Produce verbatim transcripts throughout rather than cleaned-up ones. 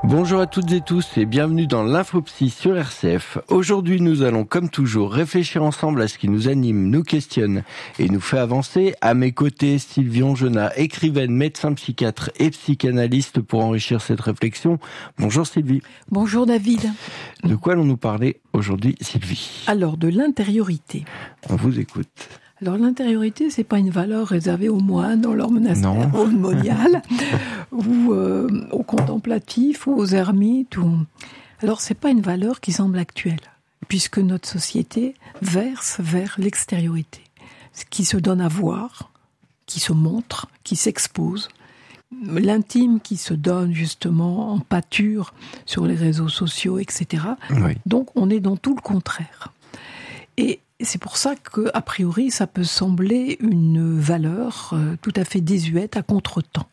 Bonjour à toutes et tous et bienvenue dans l'Infopsy sur R C F. Aujourd'hui, nous allons, comme toujours, réfléchir ensemble à ce qui nous anime, nous questionne et nous fait avancer. À mes côtés, Sylvie Ongenat, écrivaine, médecin psychiatre et psychanalyste pour enrichir cette réflexion. Bonjour Sylvie. Bonjour David. De quoi allons-nous parler aujourd'hui, Sylvie ? Alors, de l'intériorité. On vous écoute. Alors, l'intériorité, c'est pas une valeur réservée aux moines dans leur monastère monial, ou euh, aux contemplatifs, ou aux ermites. Ou... Alors, c'est pas une valeur qui semble actuelle, puisque notre société verse vers l'extériorité, qui se donne à voir, qui se montre, qui s'expose. L'intime qui se donne justement en pâture sur les réseaux sociaux, et cetera. Oui. Donc, on est dans tout le contraire. Et c'est pour ça qu'a priori, ça peut sembler une valeur euh, tout à fait désuète, à contre-temps.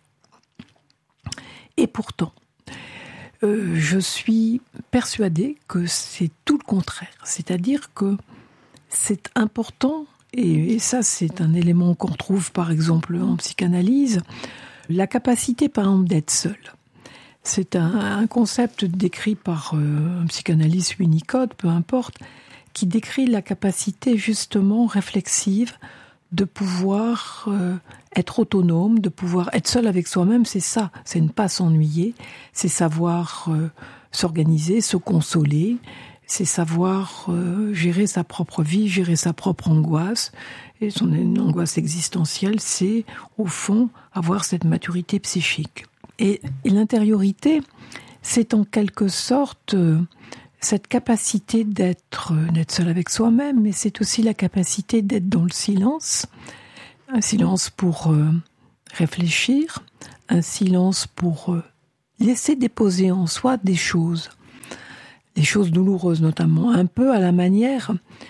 Et pourtant, euh, je suis persuadée que c'est tout le contraire. C'est-à-dire que c'est important, et, et ça c'est un élément qu'on retrouve par exemple en psychanalyse, la capacité par exemple d'être seul. C'est un, un concept décrit par euh, un psychanalyste Winnicott, peu importe, qui décrit la capacité justement réflexive de pouvoir euh, être autonome, de pouvoir être seul avec soi-même. C'est ça, c'est ne pas s'ennuyer, c'est savoir euh, s'organiser, se consoler, c'est savoir euh, gérer sa propre vie, gérer sa propre angoisse. Et son angoisse existentielle, c'est au fond avoir cette maturité psychique. Et, et l'intériorité, c'est en quelque sorte... Euh, cette capacité d'être, d'être seul avec soi-même, mais c'est aussi la capacité d'être dans le silence. Un silence pour euh, réfléchir, un silence pour euh, laisser déposer en soi des choses. Des choses douloureuses notamment. Un peu à la manière,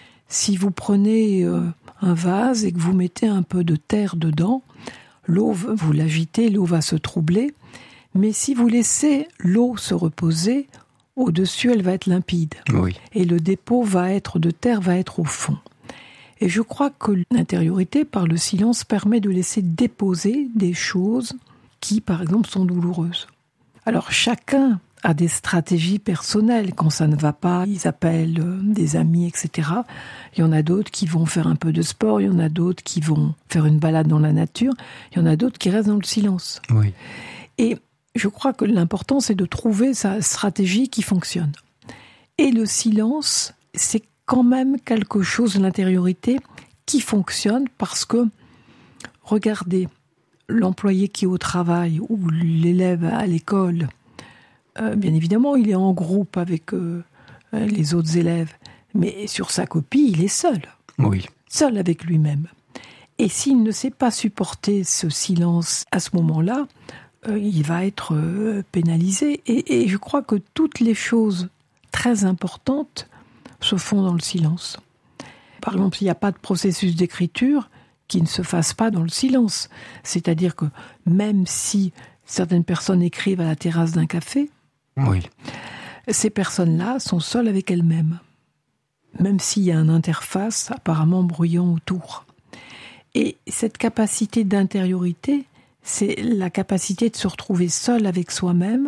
si vous prenez euh, un vase et que vous mettez un peu de terre dedans, l'eau, vous l'agitez, l'eau va se troubler. Mais si vous laissez l'eau se reposer, au-dessus, elle va être limpide. Oui. Et le dépôt va être de terre, va être au fond. Et je crois que l'intériorité, par le silence, permet de laisser déposer des choses qui, par exemple, sont douloureuses. Alors, chacun a des stratégies personnelles. Quand ça ne va pas, ils appellent des amis, et cetera. Il y en a d'autres qui vont faire un peu de sport, il y en a d'autres qui vont faire une balade dans la nature, il y en a d'autres qui restent dans le silence. Oui. Et je crois que l'important, c'est de trouver sa stratégie qui fonctionne. Et le silence, c'est quand même quelque chose, l'intériorité, qui fonctionne parce que, regardez, l'employé qui est au travail ou l'élève à l'école, euh, bien évidemment, il est en groupe avec euh, les autres élèves, mais sur sa copie, il est seul. Oui. Seul avec lui-même. Et s'il ne sait pas supporter ce silence à ce moment-là, il va être pénalisé. Et, et je crois que toutes les choses très importantes se font dans le silence. Par exemple, il n'y a pas de processus d'écriture qui ne se fasse pas dans le silence. C'est-à-dire que même si certaines personnes écrivent à la terrasse d'un café, oui. Ces personnes-là sont seules avec elles-mêmes. Même s'il y a une interface apparemment bruyant autour. Et cette capacité d'intériorité, c'est la capacité de se retrouver seul avec soi-même,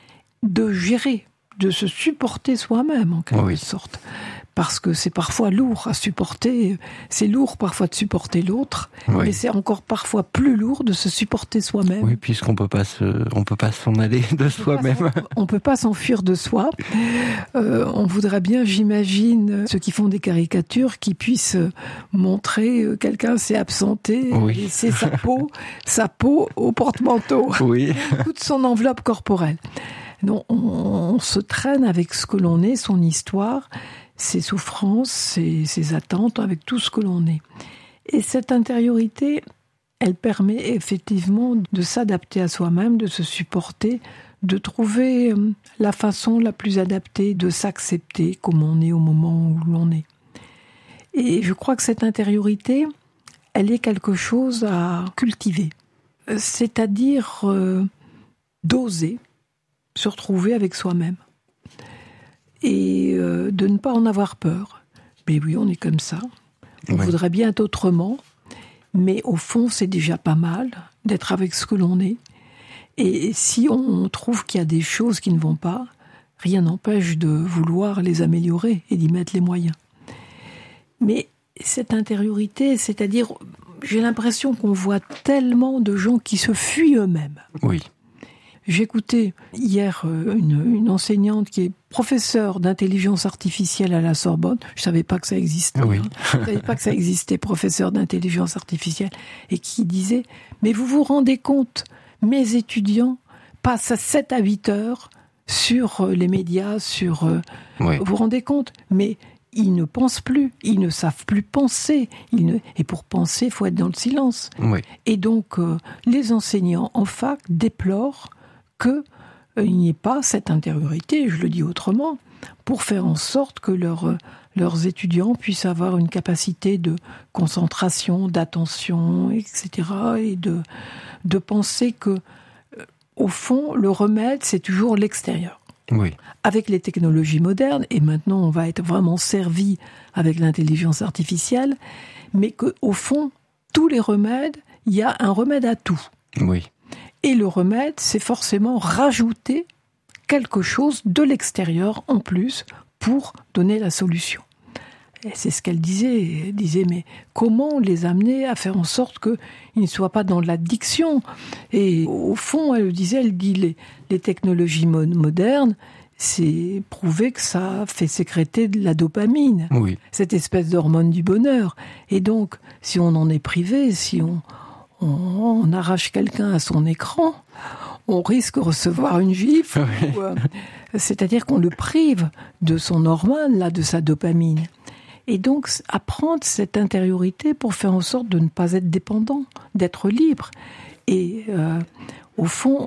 de gérer, de se supporter soi-même en quelque oui. sorte. Parce que c'est parfois lourd à supporter, c'est lourd parfois de supporter l'autre, oui. mais c'est encore parfois plus lourd de se supporter soi-même. Oui, puisqu'on peut pas se, on peut pas s'en aller de on soi-même. Peut on peut pas s'enfuir de soi. Euh, on voudrait bien, j'imagine, ceux qui font des caricatures, qui puissent montrer quelqu'un s'est absenté, oui. et c'est sa peau, sa peau au porte-manteau, oui. toute son enveloppe corporelle. Non, on, on se traîne avec ce que l'on est, son histoire, ses souffrances, ses, ses attentes, avec tout ce que l'on est. Et cette intériorité, elle permet effectivement de s'adapter à soi-même, de se supporter, de trouver la façon la plus adaptée de s'accepter comme on est au moment où l'on est. Et je crois que cette intériorité, elle est quelque chose à cultiver. C'est-à-dire euh, d'oser se retrouver avec soi-même. Et euh, de ne pas en avoir peur. Mais oui, on est comme ça. On ouais. voudrait bien être autrement. Mais au fond, c'est déjà pas mal d'être avec ce que l'on est. Et si on trouve qu'il y a des choses qui ne vont pas, rien n'empêche de vouloir les améliorer et d'y mettre les moyens. Mais cette intériorité, c'est-à-dire, j'ai l'impression qu'on voit tellement de gens qui se fuient eux-mêmes. Oui. J'écoutais hier une, une enseignante qui est professeure d'intelligence artificielle à la Sorbonne. Je savais pas que ça existait. Oui. Hein. Je savais pas que ça existait, professeur d'intelligence artificielle, et qui disait « Mais vous vous rendez compte, mes étudiants passent à sept à huit heures sur les médias, sur... Oui. Vous vous rendez compte ? Mais ils ne pensent plus, ils ne savent plus penser. Ils ne... Et pour penser, il faut être dans le silence. Oui. Et donc, euh, les enseignants en fac déplorent qu'il euh, n'y ait pas cette intériorité, je le dis autrement, pour faire en sorte que leur, euh, leurs étudiants puissent avoir une capacité de concentration, d'attention, et cetera, et de, de penser que, euh, au fond, le remède, c'est toujours l'extérieur. Oui. Avec les technologies modernes, et maintenant on va être vraiment servi avec l'intelligence artificielle, mais qu'au fond, tous les remèdes, il y a un remède à tout. Oui. Et le remède, c'est forcément rajouter quelque chose de l'extérieur en plus pour donner la solution. Et c'est ce qu'elle disait. Elle disait, mais comment les amener à faire en sorte qu'ils ne soient pas dans l'addiction ? Et au fond, elle disait, elle dit, les, les technologies mo- modernes, c'est prouvé que ça fait sécréter de la dopamine, oui. cette espèce d'hormone du bonheur. Et donc, si on en est privé, si on... On, on arrache quelqu'un à son écran, on risque de recevoir une gifle. Oui. Ou, euh, c'est-à-dire qu'on le prive de son hormone, là, de sa dopamine. Et donc, apprendre cette intériorité pour faire en sorte de ne pas être dépendant, d'être libre. Et euh, au fond,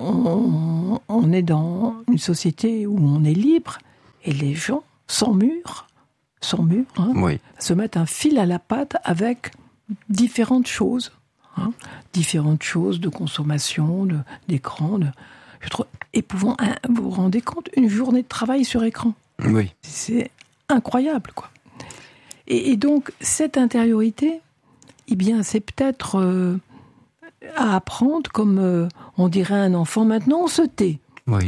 on, on est dans une société où on est libre, et les gens, sans mur, sans mur, hein, oui. se mettent un fil à la patte avec différentes choses. Hein, différentes choses de consommation, de, d'écran, de, je trouve épouvant. Hein, vous vous rendez compte, une journée de travail sur écran. Oui. C'est incroyable, quoi. Et, et donc, cette intériorité, eh bien, c'est peut-être euh, à apprendre, comme euh, on dirait à un enfant, maintenant on se tait. Oui.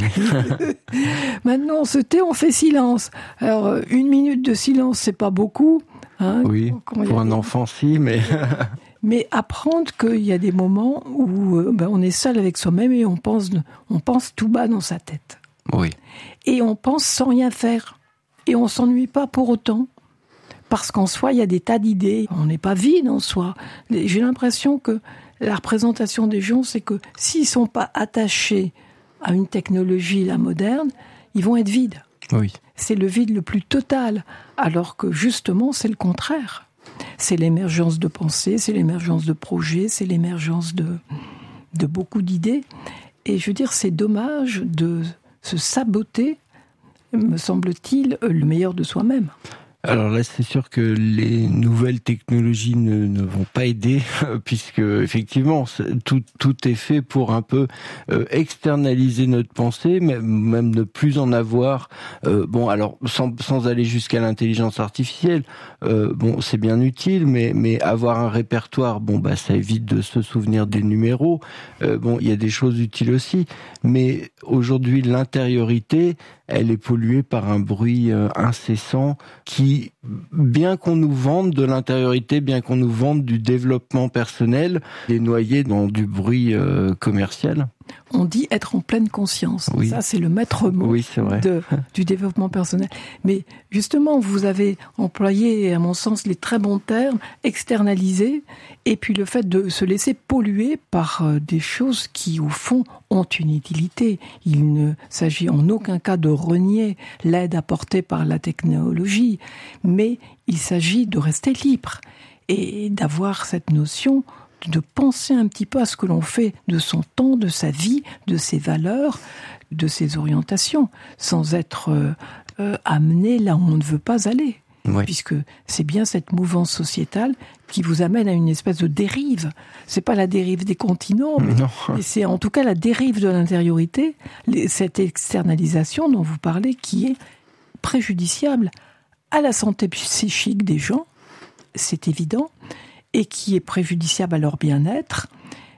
Maintenant on se tait, on fait silence. Alors, une minute de silence, c'est pas beaucoup. Hein, oui, pour un des... enfant, si, mais... Mais apprendre qu'il y a des moments où euh, ben, on est seul avec soi-même et on pense, on pense tout bas dans sa tête. Oui. Et on pense sans rien faire. Et on ne s'ennuie pas pour autant. Parce qu'en soi, il y a des tas d'idées. On n'est pas vide en soi. J'ai l'impression que la représentation des gens, c'est que s'ils ne sont pas attachés à une technologie, la moderne, ils vont être vides. Oui. C'est le vide le plus total. Alors que justement, c'est le contraire. C'est l'émergence de pensées, c'est l'émergence de projets, c'est l'émergence de, de beaucoup d'idées. Et je veux dire, c'est dommage de se saboter, me semble-t-il, le meilleur de soi-même. Alors là, c'est sûr que les nouvelles technologies ne, ne vont pas aider, puisque effectivement, tout, tout est fait pour un peu euh, externaliser notre pensée, même, même ne plus en avoir. Euh, bon, alors sans, sans aller jusqu'à l'intelligence artificielle, euh, bon, c'est bien utile, mais, mais avoir un répertoire, bon, bah, ça évite de se souvenir des numéros. Euh, bon, il y a des choses utiles aussi, mais aujourd'hui, l'intériorité, elle est polluée par un bruit euh, incessant qui, bien qu'on nous vende de l'intériorité, bien qu'on nous vende du développement personnel, est noyé dans du bruit euh, commercial. On dit être en pleine conscience. Oui. Ça, c'est le maître mot oui, c'est vrai. De, du développement personnel. Mais justement, vous avez employé, à mon sens, les très bons termes, externaliser, et puis le fait de se laisser polluer par des choses qui, au fond, ont une utilité. Il ne s'agit en aucun cas de renier l'aide apportée par la technologie, mais il s'agit de rester libre et d'avoir cette notion de penser un petit peu à ce que l'on fait de son temps, de sa vie, de ses valeurs, de ses orientations, sans être euh, euh, amené là où on ne veut pas aller. Oui. Puisque c'est bien cette mouvance sociétale qui vous amène à une espèce de dérive. C'est pas la dérive des continents, mais, mais c'est en tout cas la dérive de l'intériorité, les, cette externalisation dont vous parlez, qui est préjudiciable à la santé psychique des gens, c'est évident, et qui est préjudiciable à leur bien-être,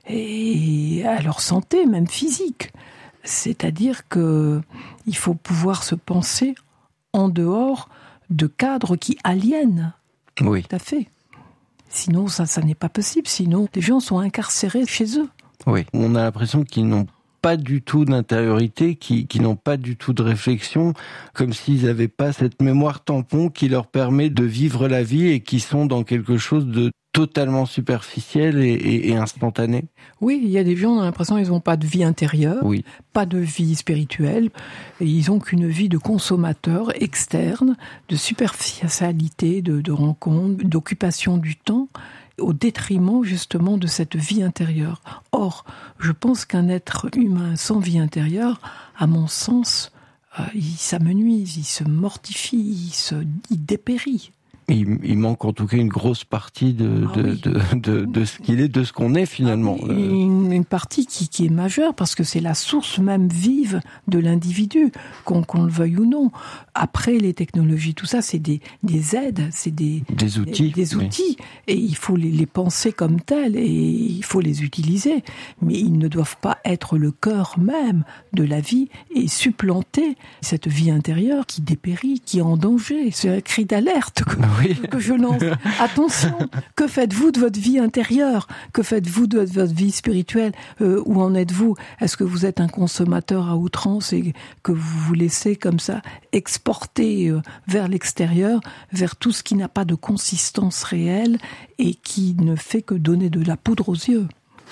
et à leur santé, même physique. C'est-à-dire que il faut pouvoir se penser en dehors de cadres qui aliènent. Oui. Tout à fait. Sinon, ça, ça n'est pas possible. Sinon, les gens sont incarcérés chez eux. Oui. On a l'impression qu'ils n'ont pas du tout d'intériorité, qui, qui n'ont pas du tout de réflexion, comme s'ils n'avaient pas cette mémoire tampon qui leur permet de vivre la vie et qui sont dans quelque chose de totalement superficiel et, et, et instantané. Oui, il y a des gens, on a l'impression qu'ils n'ont pas de vie intérieure, oui. pas de vie spirituelle, et ils ont qu'une vie de consommateur externe, de superficialité, de, de rencontres, d'occupation du temps, au détriment justement de cette vie intérieure. Or, je pense qu'un être humain sans vie intérieure, à mon sens, euh, il s'amenuise, il se mortifie, il, se, il dépérit. Il, il manque en tout cas une grosse partie de, ah de, oui. de, de, de ce qu'il est, de ce qu'on est finalement. Ah oui, une, une partie qui, qui est majeure parce que c'est la source même vive de l'individu, qu'on, qu'on le veuille ou non. Après, les technologies, tout ça, c'est des, des aides, c'est des, des outils. Des, des outils. Oui. Et il faut les, les penser comme tels et il faut les utiliser. Mais ils ne doivent pas être le cœur même de la vie et supplanter cette vie intérieure qui dépérit, qui est en danger. C'est un cri d'alerte. Oui. Que je lance. Attention, que faites-vous de votre vie intérieure ? Que faites-vous de votre vie spirituelle ? euh, Où en êtes-vous ? Est-ce que vous êtes un consommateur à outrance et que vous vous laissez comme ça exporter euh, vers l'extérieur, vers tout ce qui n'a pas de consistance réelle et qui ne fait que donner de la poudre aux yeux ?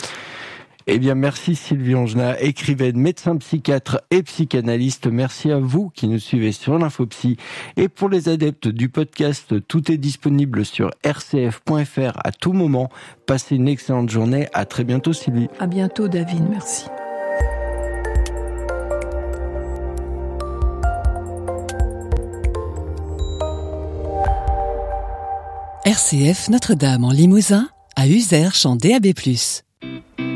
Eh bien, merci Sylvie Angenat, écrivaine, médecin psychiatre et psychanalyste. Merci à vous qui nous suivez sur l'Infopsy. Et pour les adeptes du podcast, tout est disponible sur r c f point f r à tout moment. Passez une excellente journée. À très bientôt, Sylvie. À bientôt, David. Merci. R C F Notre-Dame en Limousin, à Uzères, en D A B plus.